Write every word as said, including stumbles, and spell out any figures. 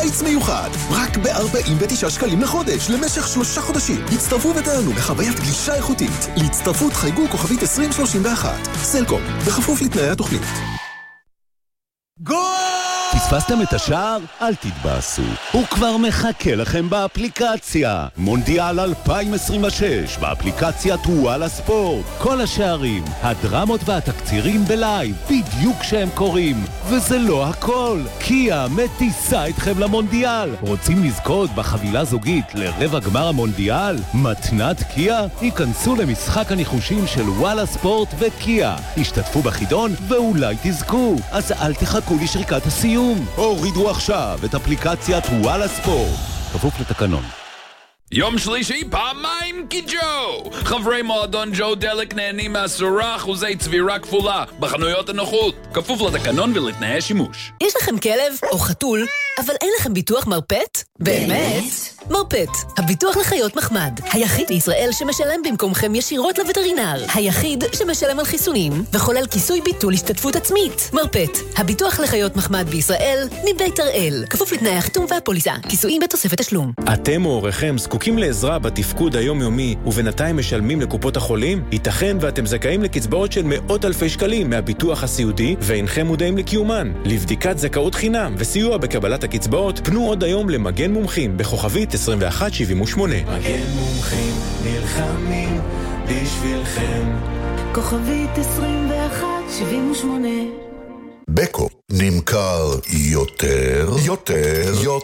קיץ מיוחד, רק ב-ארבעים ותשעה שקלים לחודש, למשך שלושה חודשים. הצטרפו ותענו בחוויית גלישה איכותית. להצטרפות חייגו כוכבית עשרים שלושים ואחת. סלקום, בכפוף לתנאי התוכנית. גול! פספסתם את השער? אל תתבאסו. הוא כבר מחכה לכם באפליקציה. מונדיאל אלפיים עשרים ושש, באפליקציית וואלה ספורט. כל השערים, הדרמות והתקצירים בלייב, בדיוק כשהם קוראים. וזה לא הכל. קיה מטיסה אתכם למונדיאל. רוצים לזכות בחבילה זוגית לרבע גמר המונדיאל? מתנת קיה? היכנסו למשחק הניחושים של וואלה ספורט וקיה. השתתפו בחידון ואולי תזכו. אז אל תחכו לשריקת הסיום. הורידו עכשיו את אפליקציית וואלה ספורט. כפוף לתקנון. יום שלישי פעמיים כי ג'ו! חברי מועדון ג'ו דלק נהנים מעשרה אחוזי צבירה כפולה בחנויות הנוחות. כפוף לתקנון ולתנאי שימוש. יש לכם כלב או חתול, אבל אין לכם ביטוח מרפט? באמת? מרפט, הביטוח לחיות מחמד. היחיד בישראל שמשלם במקומכם ישירות לווטרינר. היחיד שמשלם על חיסונים וחולל כיסוי ביטול השתתפות עצמית. מרפט, הביטוח לחיות מחמד בישראל, מבית הראל. כפוף לתנאי החיתום והפוליסה. כיסויים בתוספת תשלום. אתם או הוריכם זקוקים לעזרה בתפקוד היומיומי ובינתיים משלמים לקופות החולים? ייתכן ואתם זכאים לקצבאות של מאות אלפי שקלים מהביטוח הסיעודי ואינכם מודעים לקיומן. לבדיקת זכאות חינם וסיוע בקבלת הקצבאות, פנו עוד היום למגן מומחים בכוכבית עשרים ואחת שבעים ושמונה. מגן מומחים נלחמים בשבילכם. כוכבית עשרים ואחת שבעים ושמונה. בקו נמכר יותר, יותר, יותר.